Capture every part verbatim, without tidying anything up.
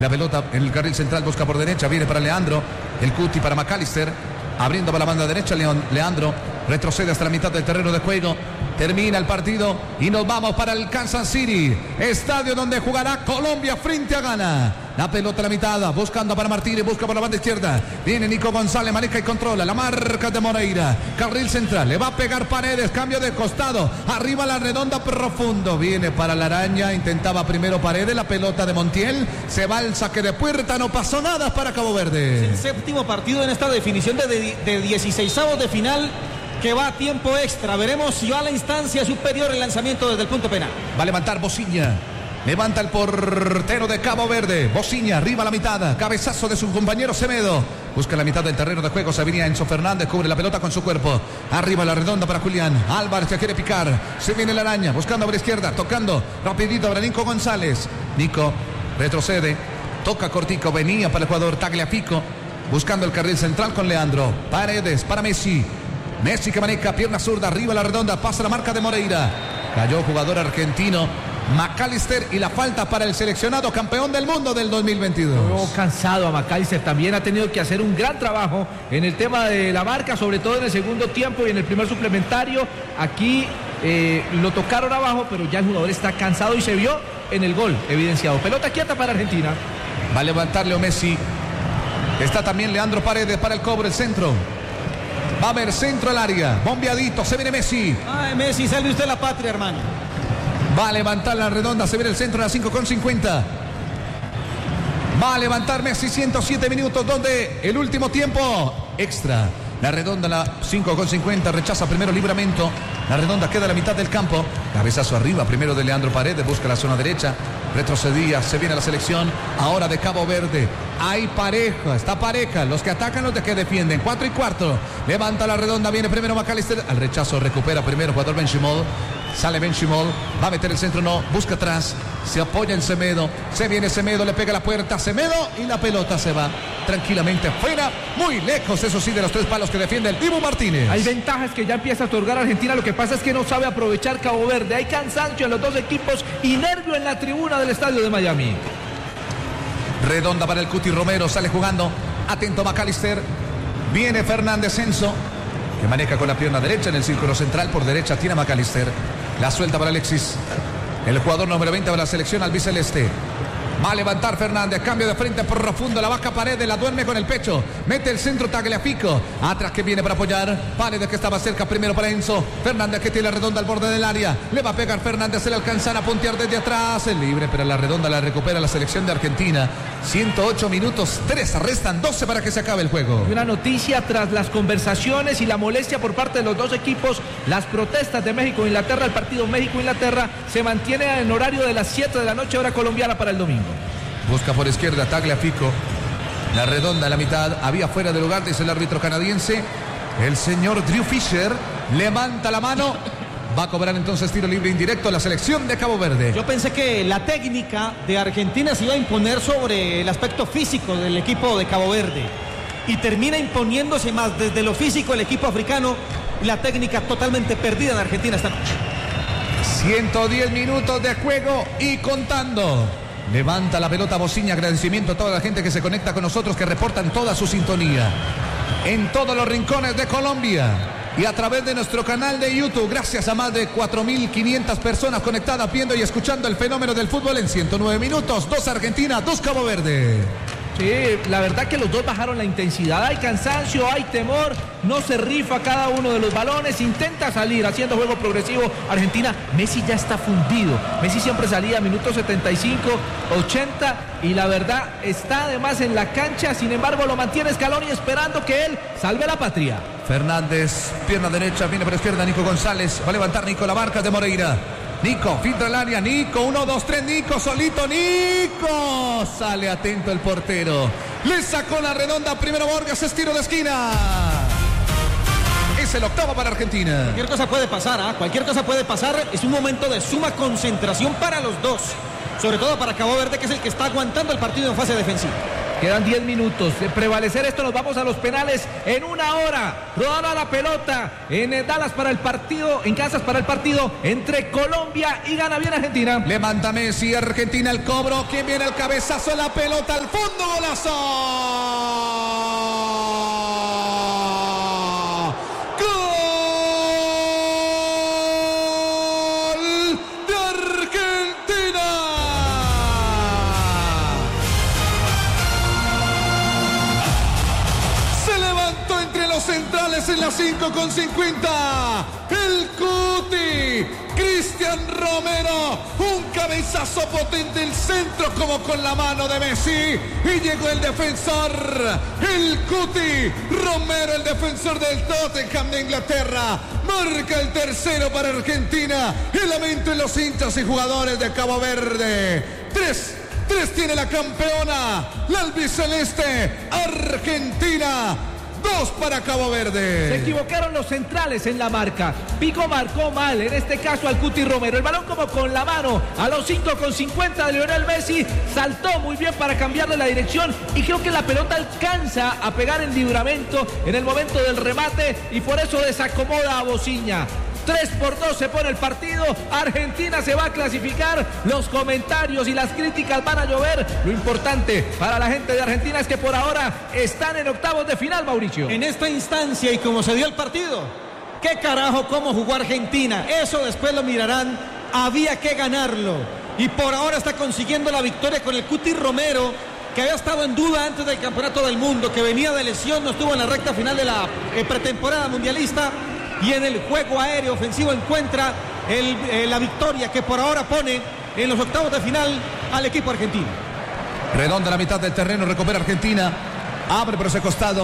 La pelota en el carril central, busca por derecha, viene para Leandro, el Cuti para McAllister, abriendo para la banda derecha, León, Leandro retrocede hasta la mitad del terreno de juego, termina el partido y nos vamos para el Kansas City, estadio donde jugará Colombia frente a Ghana. La pelota a la mitad, buscando para Martínez, busca por la banda izquierda, viene Nico González, maneja y controla, la marca de Moreira, carril central, le va a pegar Paredes, cambio de costado, arriba la redonda profundo, viene para la araña, intentaba primero Paredes, la pelota de Montiel, se va el saque de puerta, no pasó nada para Cabo Verde. Es el séptimo partido en esta definición de, de, de dieciseisavos de final que va a tiempo extra, veremos si va a la instancia superior el lanzamiento desde el punto penal. Va a levantar Bociña. Levanta el portero de Cabo Verde. Bociña, arriba a la mitad. Cabezazo de su compañero Semedo. Busca la mitad del terreno de juego. Se venía Enzo Fernández. Cubre la pelota con su cuerpo. Arriba la redonda para Julián. Álvarez que quiere picar. Se viene la araña. Buscando por izquierda. Tocando rapidito para Nico González. Nico retrocede. Toca cortico. Venía para el jugador Tagliafico. Buscando el carril central con Leandro. Paredes para Messi. Messi que maneja pierna zurda. Arriba la redonda. Pasa la marca de Moreira. Cayó jugador argentino. McAllister y la falta para el seleccionado campeón del mundo del dos mil veintidós. Luego cansado a McAllister, también ha tenido que hacer un gran trabajo en el tema de la marca, sobre todo en el segundo tiempo y en el primer suplementario. Aquí eh, lo tocaron abajo, pero ya el jugador está cansado y se vio en el gol evidenciado. Pelota quieta para Argentina. Va a levantar Leo Messi. Está también Leandro Paredes para el cobro, el centro. Va a haber centro al área, bombeadito, se viene Messi. Ay, Messi, salve usted la patria, hermano. Va a levantar la redonda, se viene el centro a las cinco con cincuenta. Va a levantar Messi, ciento siete minutos, donde el último tiempo extra. La redonda, la cinco con cincuenta, rechaza primero Libramento. La redonda queda a la mitad del campo. Cabezazo arriba, primero de Leandro Paredes, busca la zona derecha. Retrocedía, se viene la selección ahora de Cabo Verde. Hay pareja, está pareja. Los que atacan, los de que defienden. Cuatro y cuarto. Levanta la redonda, viene primero McAllister. Al rechazo recupera primero jugador Benchimol. Sale Benchimol, va a meter el centro, no, busca atrás, se apoya en Semedo, se viene Semedo, le pega la puerta a Semedo y la pelota se va tranquilamente fuera, muy lejos, eso sí, de los tres palos que defiende el Dibu Martínez. Hay ventajas que ya empieza a otorgar Argentina, lo que pasa es que no sabe aprovechar Cabo Verde, hay cansancio en los dos equipos y nervio en la tribuna del estadio de Miami. Redonda para el Cuti Romero, sale jugando, atento McAllister, viene Fernández Enzo, que maneja con la pierna derecha en el círculo central, por derecha tiene McAllister, la suelta para Alexis, el jugador número veinte de la selección albiceleste. Va a levantar Fernández, cambio de frente profundo, la baja Paredes, la duerme con el pecho, mete el centro Tagliafico, atrás que viene para apoyar, Paredes que estaba cerca primero para Enzo, Fernández que tiene la redonda al borde del área, le va a pegar Fernández, se le alcanzan a puntear desde atrás, el libre, pero la redonda la recupera la selección de Argentina, ciento ocho minutos, tres, restan doce para que se acabe el juego. Y una noticia tras las conversaciones y la molestia por parte de los dos equipos, las protestas de México-Inglaterra, el partido México-Inglaterra se mantiene en horario de las siete de la noche hora colombiana para el domingo. Busca por izquierda Tagliafico. La redonda a la mitad. Había fuera de lugar, dice el árbitro canadiense. El señor Drew Fisher levanta la mano. Va a cobrar entonces tiro libre indirecto a la selección de Cabo Verde. Yo pensé que la técnica de Argentina se iba a imponer sobre el aspecto físico del equipo de Cabo Verde. Y termina imponiéndose más desde lo físico el equipo africano. La técnica totalmente perdida en Argentina esta noche. ciento diez minutos de juego y contando. Levanta la pelota Bociña, agradecimiento a toda la gente que se conecta con nosotros, que reportan toda su sintonía en todos los rincones de Colombia y a través de nuestro canal de YouTube. Gracias a más de cuatro mil quinientas personas conectadas viendo y escuchando el fenómeno del fútbol en ciento nueve minutos. Dos Argentina, dos Cabo Verde. Sí, la verdad que los dos bajaron la intensidad, hay cansancio, hay temor, no se rifa cada uno de los balones, intenta salir haciendo juego progresivo Argentina. Messi ya está fundido, Messi siempre salía a minutos setenta y cinco, ochenta y la verdad está además en la cancha, sin embargo lo mantiene Scaloni esperando que él salve a la patria. Fernández, pierna derecha, viene por izquierda Nico González, va a levantar Nico la marca de Moreira. Nico, filtra el área, Nico, uno, dos, tres, Nico, solito, Nico, sale atento el portero, le sacó la redonda, primero Borges, es tiro de esquina, es el octavo para Argentina. Cualquier cosa puede pasar, ¿eh? Cualquier cosa puede pasar, es un momento de suma concentración para los dos, sobre todo para Cabo Verde, que es el que está aguantando el partido en fase defensiva. Quedan diez minutos. De prevalecer esto, nos vamos a los penales en una hora. Rodada la pelota en Dallas para el partido, en Kansas para el partido entre Colombia y gana bien Argentina. Levanta Messi, Argentina el cobro. ¿Quién viene el cabezazo? La pelota al fondo, golazo. Centrales en la cinco con cincuenta. El Cuti Cristian Romero, un cabezazo potente, el centro como con la mano de Messi y llegó el defensor, el Cuti Romero, el defensor del Tottenham de Inglaterra, marca el tercero para Argentina. El lamento en los hinchas y jugadores de Cabo Verde. Tres Tres tiene la campeona, la albiceleste Argentina. Dos para Cabo Verde. Se equivocaron los centrales en la marca. Pico marcó mal, en este caso al Cuti Romero. El balón como con la mano a los cinco con cincuenta de Lionel Messi. Saltó muy bien para cambiarle la dirección y creo que la pelota alcanza a pegar el libramento en el momento del remate y por eso desacomoda a Bociña. tres por dos se pone el partido. Argentina se va a clasificar. Los comentarios y las críticas van a llover. Lo importante para la gente de Argentina es que por ahora están en octavos de final, Mauricio. En esta instancia y como se dio el partido, ¿qué carajo cómo jugó Argentina? Eso después lo mirarán. Había que ganarlo. Y por ahora está consiguiendo la victoria con el Cuti Romero, que había estado en duda antes del Campeonato del Mundo, que venía de lesión, no estuvo en la recta final de la eh, pretemporada mundialista. Y en el juego aéreo ofensivo encuentra el, eh, la victoria que por ahora pone en los octavos de final al equipo argentino. Redonda la mitad del terreno, recupera Argentina. Abre por ese costado.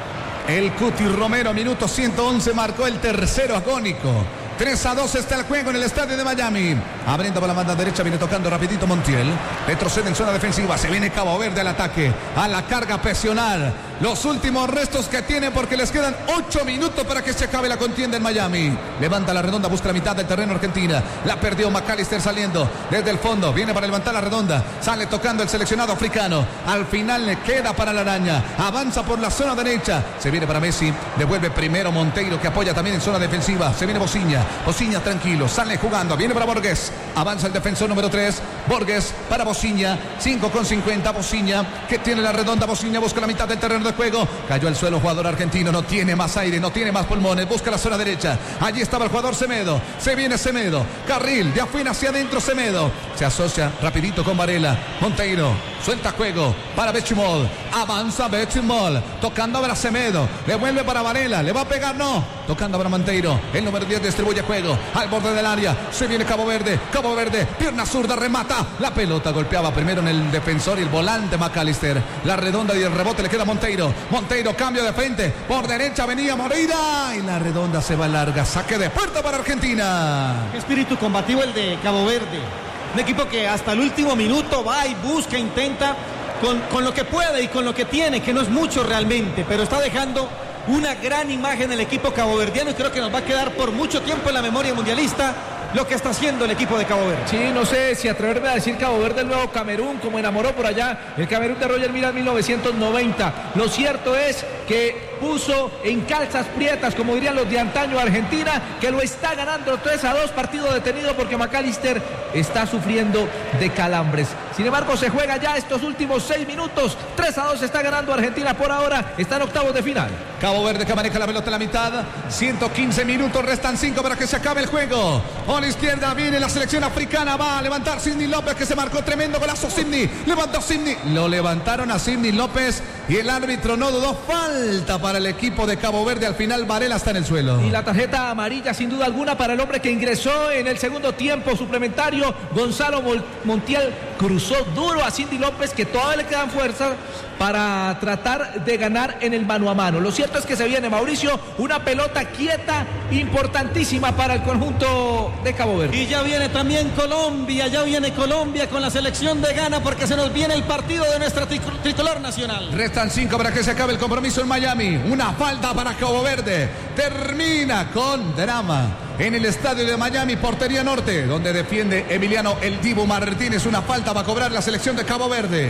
El Cuti Romero, minuto ciento once, marcó el tercero agónico. tres a dos está el juego en el estadio de Miami. Abriendo por la banda derecha, viene tocando rapidito Montiel. Retrocede en zona defensiva, se viene Cabo Verde al ataque, a la carga, a presionar. Los últimos restos que tiene porque les quedan ocho minutos para que se acabe la contienda en Miami. Levanta la redonda, busca la mitad del terreno Argentina. La perdió McAllister saliendo desde el fondo. Viene para levantar la redonda. Sale tocando el seleccionado africano. Al final le queda para la araña. Avanza por la zona derecha. Se viene para Messi. Devuelve primero Monteiro que apoya también en zona defensiva. Se viene Bociña. Bociña tranquilo. Sale jugando. Viene para Borges. Avanza el defensor número tres. Borges para Bociña. cinco con cincuenta. Bociña que tiene la redonda. Bociña busca la mitad del terreno de juego. Cayó al suelo jugador argentino. No tiene más aire. No tiene más pulmones. Busca la zona derecha. Allí estaba el jugador Semedo. Se viene Semedo. Carril de afuera hacia adentro Semedo. Se asocia rapidito con Varela. Monteiro. Suelta juego para Bechimol. Avanza Bechimol. Tocando para Semedo. Le vuelve para Varela. Le va a pegar. No. Tocando para Monteiro. El número diez distribuye juego. Al borde del área. Se viene Cabo Verde. Cabo Verde. Pierna zurda. Remata. La pelota golpeaba primero en el defensor y el volante McAllister. La redonda y el rebote le queda a Monteiro. Monteiro cambio de frente. Por derecha venía Moreira. Y la redonda se va larga. Saque de puerta para Argentina. Qué espíritu combativo el de Cabo Verde. Un equipo que hasta el último minuto va y busca, intenta con, con lo que puede y con lo que tiene, que no es mucho realmente, pero está dejando una gran imagen el equipo caboverdiano y creo que nos va a quedar por mucho tiempo en la memoria mundialista lo que está haciendo el equipo de Cabo Verde. Sí, no sé si atreverme a decir Cabo Verde el nuevo Camerún, como enamoró por allá el Camerún de Roger Milla en mil novecientos noventa. Lo cierto es que puso en calzas prietas, como dirían los de antaño, a Argentina, que lo está ganando tres a dos, partido detenido porque McAllister está sufriendo de calambres. Sin embargo, se juega ya estos últimos seis minutos. tres a dos está ganando Argentina por ahora. Está en octavos de final. Cabo Verde que maneja la pelota en la mitad. ciento quince minutos, restan cinco para que se acabe el juego. A la izquierda viene la selección africana. Va a levantar Sidney López, que se marcó tremendo golazo. Sidney, levantó Sidney. Lo levantaron a Sidney López y el árbitro no dudó. Falta para el equipo de Cabo Verde. Al final Varela está en el suelo. Y la tarjeta amarilla sin duda alguna para el hombre que ingresó en el segundo tiempo suplementario. Gonzalo Montiel cruzó duro a Sidney López, que todavía le quedan fuerzas para tratar de ganar en el mano a mano. Lo cierto es que se viene, Mauricio, una pelota quieta importantísima para el conjunto de Cabo Verde. Y ya viene también Colombia, ya viene Colombia con la selección de Ghana, porque se nos viene el partido de nuestra tricolor nacional. Restan cinco para que se acabe el compromiso en Miami. Una falta para Cabo Verde. Termina con drama en el estadio de Miami, portería norte, donde defiende Emiliano El Dibu Martínez. Una falta va a cobrar la selección de Cabo Verde.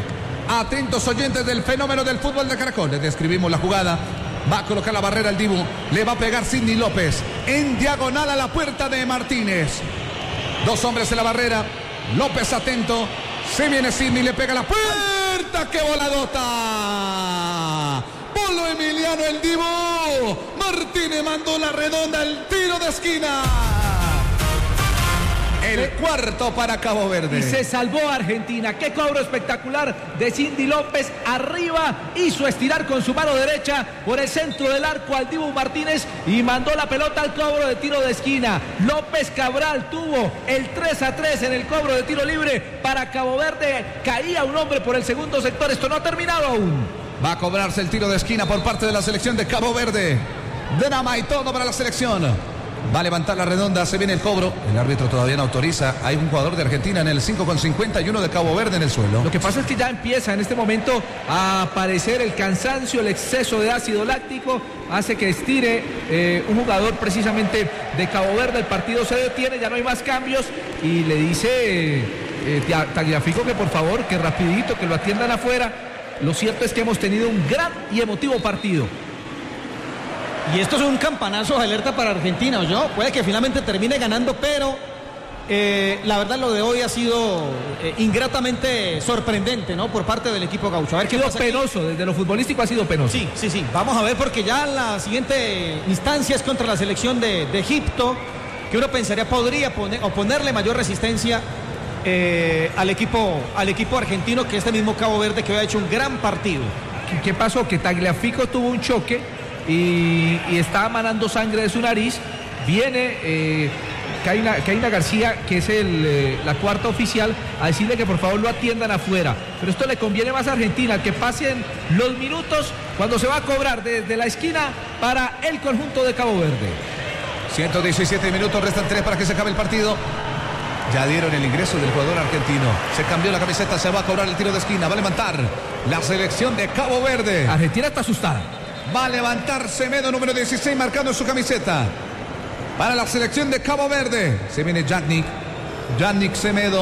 Atentos oyentes del fenómeno del fútbol de Caracol. Les describimos la jugada. Va a colocar la barrera el Dibu. Le va a pegar Sidney López. En diagonal a la puerta de Martínez. Dos hombres en la barrera. López atento. Se viene Sidney. Le pega la puerta. ¡Qué voladota! Polo Emiliano el Dibu. Martínez mandó la redonda. El tiro de esquina. El cuarto para Cabo Verde. Y se salvó Argentina. Qué cobro espectacular de Sidney López. Arriba hizo estirar con su mano derecha por el centro del arco al Dibu Martínez y mandó la pelota al cobro de tiro de esquina. López Cabral tuvo el tres a tres en el cobro de tiro libre para Cabo Verde. Caía un hombre por el segundo sector. Esto no ha terminado aún. Va a cobrarse el tiro de esquina por parte de la selección de Cabo Verde. Drama y todo para la selección. Va a levantar la redonda, se viene el cobro. El árbitro todavía no autoriza. Hay un jugador de Argentina en el cinco con cincuenta y uno de Cabo Verde en el suelo. Lo que pasa es que ya empieza en este momento a aparecer el cansancio, el exceso de ácido láctico. Hace que estire eh, un jugador precisamente de Cabo Verde. El partido se detiene, ya no hay más cambios. Y le dice eh, Tagliafico que por favor, que rapidito, que lo atiendan afuera. Lo cierto es que hemos tenido un gran y emotivo partido. Y esto es un campanazo de alerta para Argentina, ¿no? Puede que finalmente termine ganando, pero eh, la verdad lo de hoy ha sido eh, ingratamente sorprendente, ¿no? Por parte del equipo gaucho. A ver qué ha sido pasa penoso, aquí. Desde lo futbolístico ha sido penoso. Sí, sí, sí. Vamos a ver porque ya la siguiente instancia es contra la selección de, de Egipto, que uno pensaría podría poner, o ponerle mayor resistencia eh, al, equipo, al equipo argentino que este mismo Cabo Verde que hoy ha hecho un gran partido. ¿Qué, qué pasó? Que Tagliafico tuvo un choque. Y, y está emanando sangre de su nariz. Viene eh, Kaina, Kaina García, que es el, eh, la cuarta oficial, a decirle que por favor lo atiendan afuera. Pero esto le conviene más a Argentina, que pasen los minutos cuando se va a cobrar desde la esquina para el conjunto de Cabo Verde. ciento diecisiete minutos, restan tres para que se acabe el partido. Ya dieron el ingreso del jugador argentino. Se cambió la camiseta, se va a cobrar el tiro de esquina. Va a levantar la selección de Cabo Verde. Argentina está asustada. Va a levantar Semedo, número dieciséis, marcando su camiseta. Para la selección de Cabo Verde. Se viene Yannick. Yannick Semedo.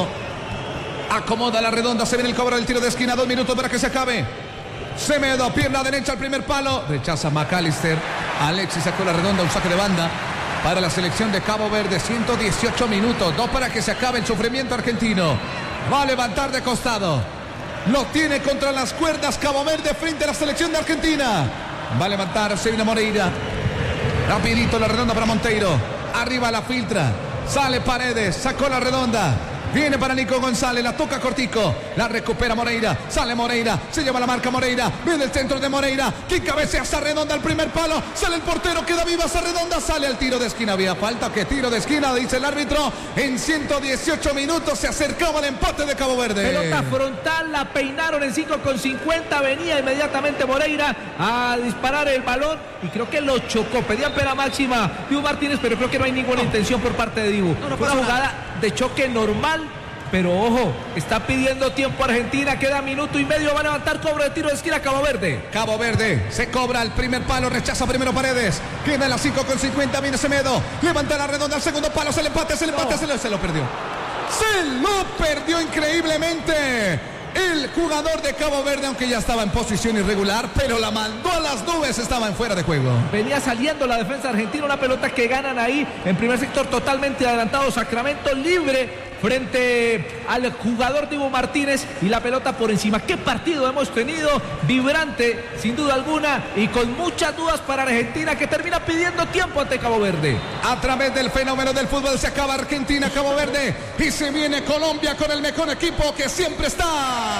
Acomoda la redonda. Se viene el cobro del tiro de esquina. Dos minutos para que se acabe. Semedo, pierna derecha al primer palo. Rechaza McAllister. Alexis sacó la redonda. Un saque de banda para la selección de Cabo Verde. ciento dieciocho minutos. Dos para que se acabe el sufrimiento argentino. Va a levantar de costado. Lo tiene contra las cuerdas Cabo Verde frente a la selección de Argentina. Va a levantar, se viene Moreira. Rapidito la redonda para Monteiro. Arriba la filtra. Sale Paredes, sacó la redonda. Viene para Nico González, la toca cortico. La recupera Moreira, sale Moreira. Se lleva la marca Moreira, viene el centro de Moreira. Que cabecea esa redonda al primer palo. Sale el portero, queda viva esa redonda. Sale al tiro de esquina, había falta. Que tiro de esquina, dice el árbitro. En ciento dieciocho minutos se acercaba el empate de Cabo Verde. Pelota frontal, la peinaron en cinco con cincuenta. Venía inmediatamente Moreira a disparar el balón y creo que lo chocó. Pedían pena máxima Dibu Martínez, pero creo que no hay ninguna no. intención por parte de Dibu. No, no Fue una jugada nada. de choque normal. Pero ojo, está pidiendo tiempo Argentina, queda minuto y medio, va a levantar cobro de tiro de esquina Cabo Verde. Cabo Verde, se cobra el primer palo, rechaza primero Paredes, queda en las cinco con cincuenta, viene Semedo, levanta la redonda al segundo palo, se le empate, se le empate, no. se, le, se lo perdió. Se lo perdió increíblemente el jugador de Cabo Verde, aunque ya estaba en posición irregular, pero la mandó a las nubes, estaba en fuera de juego. Venía saliendo la defensa argentina, una pelota que ganan ahí en primer sector totalmente adelantado, Sacramento libre frente al jugador Dibu Martínez y la pelota por encima. ¿Qué partido hemos tenido? Vibrante, sin duda alguna, y con muchas dudas para Argentina, que termina pidiendo tiempo ante Cabo Verde. A través del fenómeno del fútbol se acaba Argentina, Cabo Verde, y se viene Colombia con el mejor equipo que siempre está.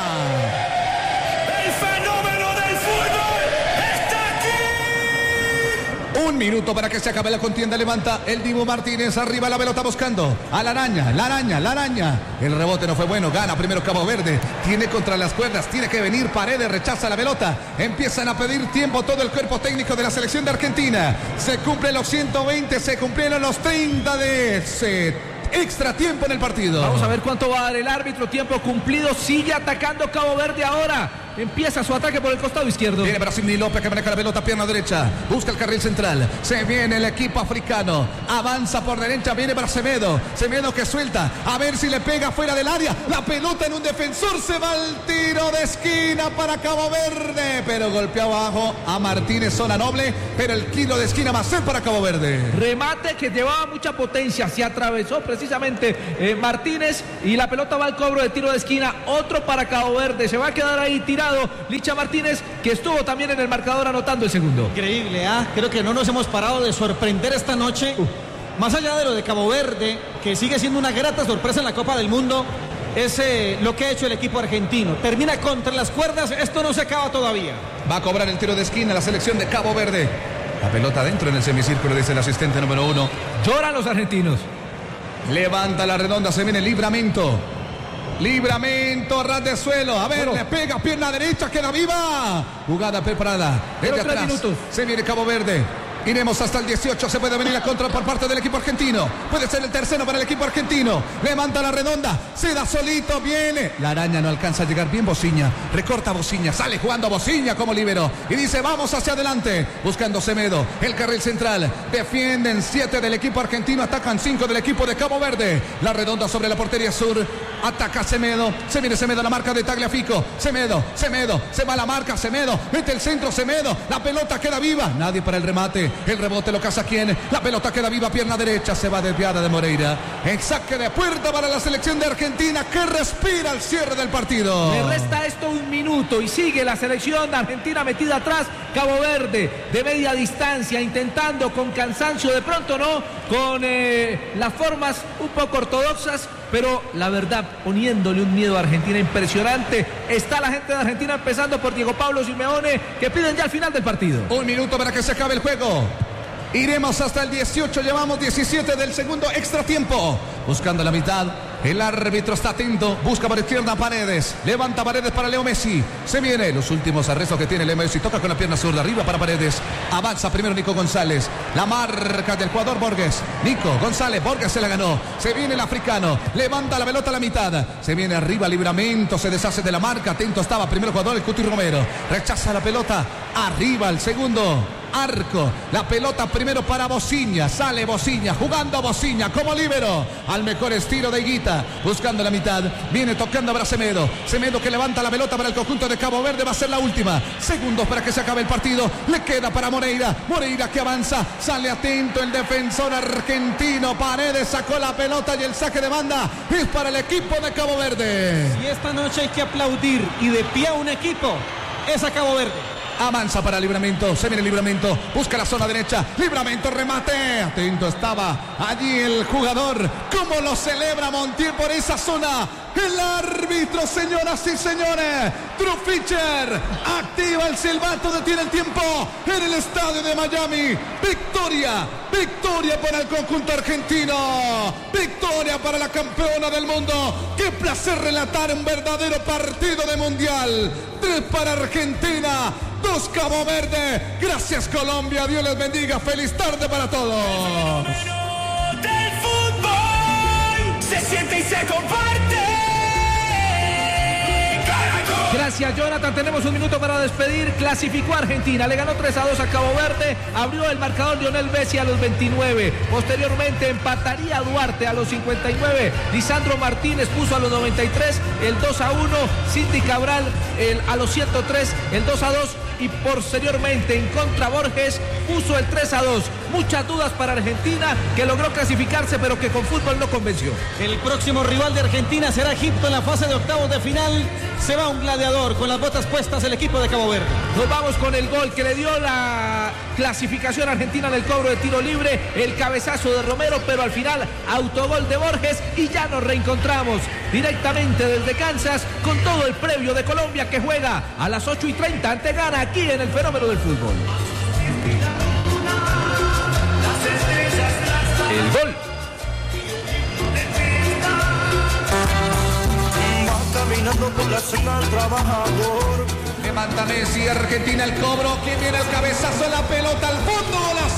El fenómeno del fútbol está aquí. Un minuto para que se acabe la contienda. Levanta el Dibu Martínez. Arriba la pelota buscando a la araña, la araña, la araña. El rebote no fue bueno. Gana primero Cabo Verde. Tiene contra las cuerdas. Tiene que venir Paredes. Rechaza la pelota. Empiezan a pedir tiempo todo el cuerpo técnico de la selección de Argentina. Se cumplen los ciento veinte. Se cumplieron los treinta de ese extra tiempo en el partido. Vamos a ver cuánto va a dar el árbitro. Tiempo cumplido. Sigue atacando Cabo Verde ahora. empieza su ataque por el costado izquierdo. Viene Brasil y López que maneja la pelota, pierna derecha, busca el carril central, se viene el equipo africano, avanza por derecha, viene para Semedo, Semedo que suelta, a ver si le pega fuera del área, la pelota en un defensor, se va el tiro de esquina para Cabo Verde, pero golpea abajo a Martínez, zona noble, pero el kilo de esquina va a ser para Cabo Verde. Remate que llevaba mucha potencia, se atravesó precisamente eh, Martínez y la pelota va al cobro de tiro de esquina, otro para Cabo Verde, se va a quedar ahí tirado Licha Martínez, que estuvo también en el marcador anotando el segundo. Increíble, ¿ah? ¿eh? Creo que no nos hemos parado de sorprender esta noche, uh. más allá de lo de Cabo Verde, que sigue siendo una grata sorpresa en la Copa del Mundo. Es eh, lo que ha hecho el equipo argentino. Termina contra las cuerdas, esto no se acaba todavía. Va a cobrar el tiro de esquina la selección de Cabo Verde. La pelota dentro en el semicírculo, dice el asistente número uno. Lloran los argentinos. Levanta la redonda, se viene Livramento. Livramento, ras de suelo. A ver, bueno. Le pega, pierna derecha, queda viva. Jugada preparada. Desde atrás. Minutos. Se viene Cabo Verde. Iremos hasta el dieciocho, se puede venir a contra por parte del equipo argentino. Puede ser el tercero para el equipo argentino. Levanta la redonda, se da solito, viene. La araña no alcanza a llegar bien, Bociña. Recorta Bociña, sale jugando Bociña como líbero. Y dice, vamos hacia adelante. Buscando Semedo, el carril central. Defienden siete del equipo argentino, atacan cinco del equipo de Cabo Verde. La redonda sobre la portería sur. Ataca Semedo, se viene Semedo, la marca de Tagliafico. Semedo, Semedo, se va la marca, Semedo. Mete el centro, Semedo. La pelota queda viva. Nadie para el remate. El rebote lo caza quien. La pelota queda viva, pierna derecha, se va desviada de Moreira. El saque de puerta para la selección de Argentina que respira al cierre del partido. Le resta esto un minuto y sigue la selección de Argentina metida atrás. Cabo Verde de media distancia, intentando con cansancio, de pronto no, con eh, las formas un poco ortodoxas, pero la verdad poniéndole un miedo a Argentina impresionante. Está la gente de Argentina, empezando por Diego Pablo Simeone, que piden ya el final del partido. Un minuto para que se acabe el juego. Iremos hasta el dieciocho, llevamos diecisiete del segundo extra tiempo. Buscando la mitad, el árbitro está atento, busca por izquierda Paredes, levanta Paredes para Leo Messi, se viene los últimos arrestos que tiene Leo Messi, toca con la pierna zurda, arriba para Paredes, avanza primero Nico González, la marca del jugador Borges, Nico González, Borges se la ganó, se viene el africano, levanta la pelota a la mitad, se viene arriba Livramento, se deshace de la marca, atento estaba primero el jugador, el Cuti Romero, rechaza la pelota, arriba el segundo arco, la pelota primero para Bociña, sale Bociña, jugando Bociña como líbero, al mejor estilo de Higuita, buscando la mitad, viene tocando para Semedo, Semedo que levanta la pelota para el conjunto de Cabo Verde, va a ser la última, segundos para que se acabe el partido, le queda para Moreira, Moreira que avanza, sale atento el defensor argentino, Paredes sacó la pelota y el saque de banda es para el equipo de Cabo Verde. Y esta noche hay que aplaudir y de pie a un equipo, es a Cabo Verde. Avanza para Livramento, se viene Livramento, busca la zona derecha, Livramento remate, atento estaba allí el jugador, cómo lo celebra Montiel por esa zona, el árbitro, señoras y señores, Drew Fischer, activa el silbato, detiene el tiempo en el estadio de Miami, victoria, victoria para el conjunto argentino, victoria para la campeona del mundo, qué placer relatar un verdadero partido de mundial, tres para Argentina, dos Cabo Verde, gracias Colombia, Dios les bendiga, feliz tarde para todos. El fenómeno del fútbol se siente y se comparte. Gracias, Jonathan. Tenemos un minuto para despedir. Clasificó a Argentina. Le ganó tres a dos a Cabo Verde. Abrió el marcador Lionel Messi a los veintinueve. Posteriormente empataría Duarte a los cincuenta y nueve. Lisandro Martínez puso a los noventa y tres el dos a uno. Cindy Cabral el, a los ciento tres el dos a dos. Y posteriormente en contra Borges puso el tres a dos. Muchas dudas para Argentina, que logró clasificarse pero que con fútbol no convenció. El próximo rival de Argentina será Egipto en la fase de octavos de final. Se va un gladiador con las botas puestas el equipo de Cabo Verde. Nos vamos con el gol que le dio la clasificación argentina en el cobro de tiro libre, el cabezazo de Romero, pero al final autogol de Borges y ya nos reencontramos directamente desde Kansas con todo el previo de Colombia, que juega a las ocho y treinta ante Ghana aquí en el fenómeno del fútbol. El gol. Caminando por la senda del trabajador. Que manda Messi, Argentina el cobro, que viene el cabezazo, la pelota al fondo, golazo.